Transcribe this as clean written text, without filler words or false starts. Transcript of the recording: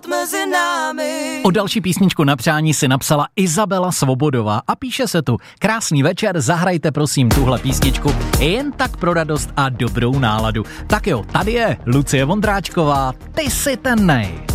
život mezi námi. O další písničku na přání si napsala Izabela Svobodová a píše se tu: krásný večer, zahrajte prosím tuhle písničku jen tak pro radost a dobrou náladu. Tak jo, tady je Lucie Vondráčková, Ty jsi ten nej.